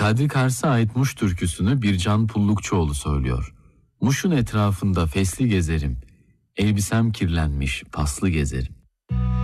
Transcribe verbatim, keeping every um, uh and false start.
Kadri Kars'a ait Muş türküsünü Bircan Pullukçuoğlu söylüyor. Muş'un etrafında fesli gezerim, elbisem kirlenmiş paslı gezerim.